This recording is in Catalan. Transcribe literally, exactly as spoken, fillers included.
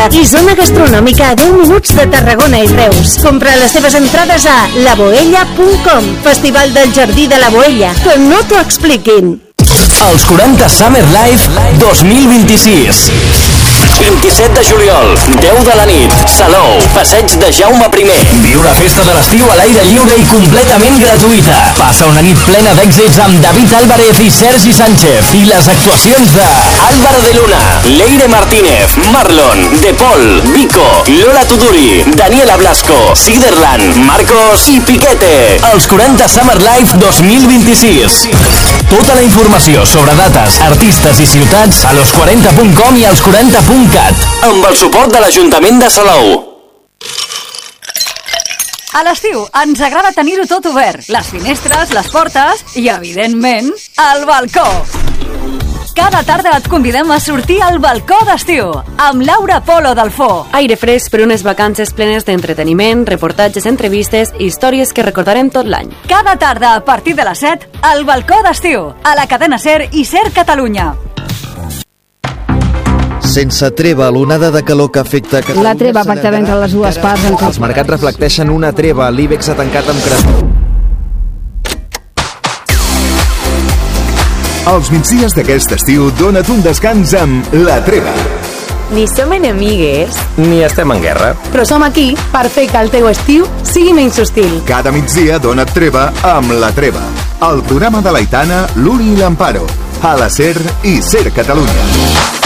Boella i zona gastronòmica a deu minuts de Tarragona i Reus. Compra les teves entrades a la boella punt com. Festival del Jardí de la Boella. Que no t'ho expliquin. Els quaranta Summer Live dos mil vint-i-sis. vint-i-set de juliol, deu de la nit, Salou, passeig de Jaume primer. Viu la festa de l'estiu a l'aire lliure i completament gratuïta. Passa una nit plena d'èxits amb David Álvarez i Sergi Sánchez i les actuacions de Álvaro de Luna, Leire Martínez, Marlon, De Paul, Vico, Lola Tuduri, Daniela Blasco, Siderland, Marcos i Piquete. Els quaranta Summer Live dos mil vint-i-sis. Tota la informació sobre dates, artistes i ciutats a los quaranta punt com i als quaranta punt cat, amb el suport de l'Ajuntament de Salou. A l'estiu ens agrada tenir-ho tot obert, les finestres, les portes i, evidentment, el balcó. Cada tarda et convidem a sortir al balcó d'estiu amb Laura Polo del Fo. Aire fresc per unes vacances plenes d'entreteniment, reportatges, entrevistes i històries que recordarem tot l'any. Cada tarda a partir de les set, al balcó d'estiu, a la cadena SER i SER Catalunya. Sense treva, l'onada de calor que afecta... La treva pactada entre les dues parts... En... Els mercats reflecteixen una treva. L'IBEX ha tancat amb creixement. Els migdies d'aquest estiu dona't un descans amb La Treva. Ni som enemigues, ni estem en guerra, però som aquí per fer que el teu estiu sigui menys hostil. Cada migdia dona't treva amb La Treva. El programa de l'Aitana, l'Uri i l'Amparo. A la SER i SER Catalunya.